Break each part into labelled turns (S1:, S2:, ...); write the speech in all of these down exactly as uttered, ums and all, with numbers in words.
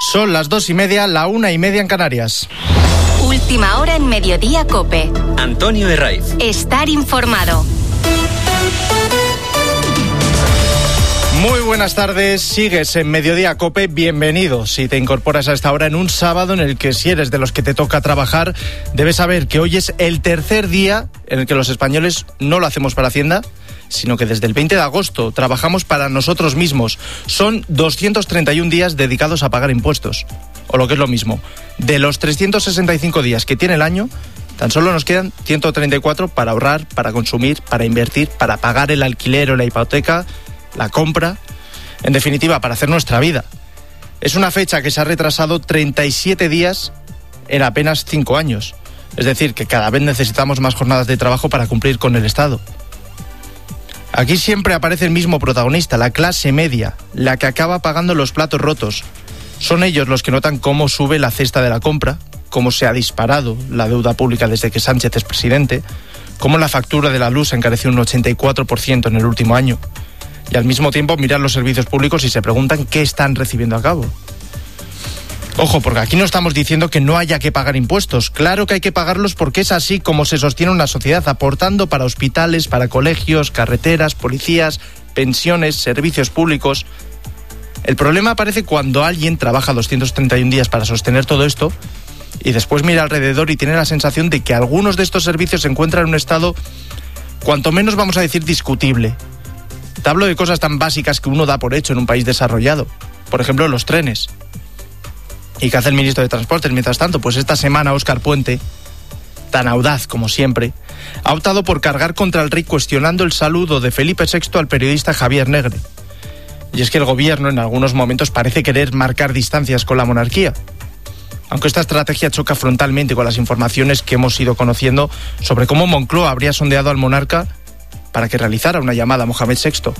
S1: Son las dos y media, la una y media en Canarias.
S2: Última hora en Mediodía COPE.
S3: Antonio Herraiz.
S2: Estar informado.
S1: Muy buenas tardes, sigues en Mediodía COPE, bienvenido si te incorporas a esta hora en un sábado en el que, si eres de los que te toca trabajar, debes saber que hoy es el tercer día en el que los españoles no lo hacemos para Hacienda, sino que desde el veinte de agosto trabajamos para nosotros mismos. Son doscientos treinta y un días dedicados a pagar impuestos, o lo que es lo mismo, de los trescientos sesenta y cinco días que tiene el año, tan solo nos quedan ciento treinta y cuatro para ahorrar, para consumir, para invertir, para pagar el alquiler o la hipoteca, la compra, en definitiva, para hacer nuestra vida. Es una fecha que se ha retrasado treinta y siete días en apenas cinco años. Es decir, que cada vez necesitamos más jornadas de trabajo para cumplir con el Estado. Aquí siempre aparece el mismo protagonista, la clase media, la que acaba pagando los platos rotos. Son ellos los que notan cómo sube la cesta de la compra, cómo se ha disparado la deuda pública desde que Sánchez es presidente, cómo la factura de la luz encareció un ochenta y cuatro por ciento en el último año. Y al mismo tiempo miran los servicios públicos y se preguntan qué están recibiendo a cabo. Ojo, porque aquí no estamos diciendo que no haya que pagar impuestos. Claro que hay que pagarlos porque es así como se sostiene una sociedad, aportando para hospitales, para colegios, carreteras, policías, pensiones, servicios públicos. El problema aparece cuando alguien trabaja doscientos treinta y un días para sostener todo esto y después mira alrededor y tiene la sensación de que algunos de estos servicios se encuentran en un estado, cuanto menos vamos a decir, discutible. Te hablo de cosas tan básicas que uno da por hecho en un país desarrollado. Por ejemplo, los trenes. ¿Y qué hace el ministro de Transportes mientras tanto? Pues esta semana Óscar Puente, tan audaz como siempre, ha optado por cargar contra el rey cuestionando el saludo de Felipe sexto al periodista Javier Negre. Y es que el gobierno en algunos momentos parece querer marcar distancias con la monarquía. Aunque esta estrategia choca frontalmente con las informaciones que hemos ido conociendo sobre cómo Moncloa habría sondeado al monarca para que realizara una llamada a Mohamed sexto.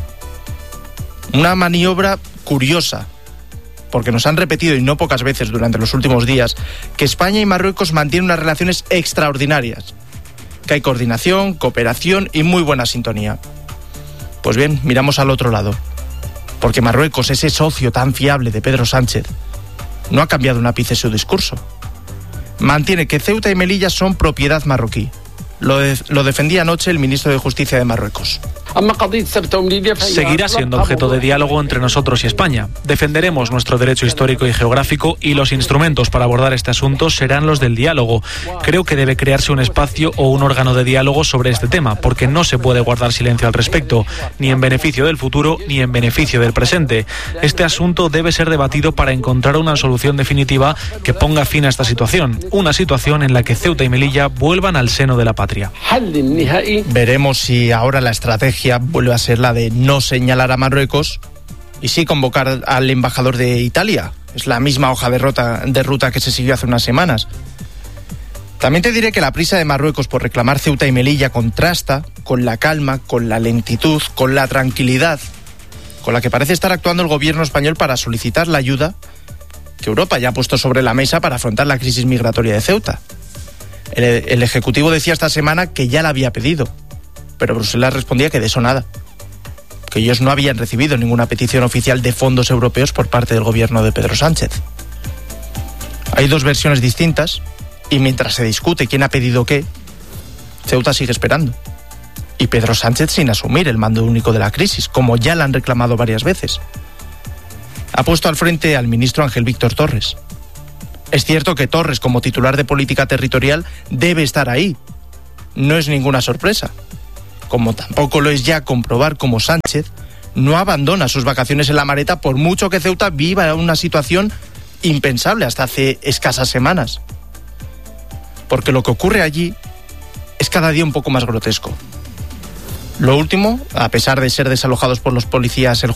S1: Una maniobra curiosa, porque nos han repetido, y no pocas veces durante los últimos días, que España y Marruecos mantienen unas relaciones extraordinarias, que hay coordinación, cooperación y muy buena sintonía. Pues bien, miramos al otro lado, porque Marruecos, ese socio tan fiable de Pedro Sánchez, no ha cambiado un ápice su discurso. Mantiene que Ceuta y Melilla son propiedad marroquí. Lo, de, lo defendía anoche el ministro de Justicia de Marruecos.
S4: Seguirá siendo objeto de diálogo entre nosotros y España. Defenderemos nuestro derecho histórico y geográfico y los instrumentos para abordar este asunto serán los del diálogo. Creo que debe crearse un espacio o un órgano de diálogo sobre este tema, porque no se puede guardar silencio al respecto, ni en beneficio del futuro ni en beneficio del presente. Este asunto debe ser debatido para encontrar una solución definitiva que ponga fin a esta situación, una situación en la que Ceuta y Melilla vuelvan al seno de la patria.
S1: Veremos si ahora la estrategia vuelve a ser la de no señalar a Marruecos y sí convocar al embajador de Italia. Es la misma hoja de ruta, de ruta que se siguió hace unas semanas. También te diré que la prisa de Marruecos por reclamar Ceuta y Melilla contrasta con la calma, con la lentitud, con la tranquilidad con la que parece estar actuando el gobierno español para solicitar la ayuda que Europa ya ha puesto sobre la mesa para afrontar la crisis migratoria de Ceuta. El, el Ejecutivo decía esta semana que ya la había pedido, pero Bruselas respondía que de eso nada, que ellos no habían recibido ninguna petición oficial de fondos europeos por parte del gobierno de Pedro Sánchez. Hay dos versiones distintas y mientras se discute quién ha pedido qué, Ceuta sigue esperando. Y Pedro Sánchez sin asumir el mando único de la crisis, como ya la han reclamado varias veces. Ha puesto al frente al ministro Ángel Víctor Torres. Es cierto que Torres, como titular de política territorial, debe estar ahí. No es ninguna sorpresa. Como tampoco lo es ya comprobar cómo Sánchez no abandona sus vacaciones en la Mareta por mucho que Ceuta viva una situación impensable hasta hace escasas semanas. Porque lo que ocurre allí es cada día un poco más grotesco. Lo último, a pesar de ser desalojados por los policías el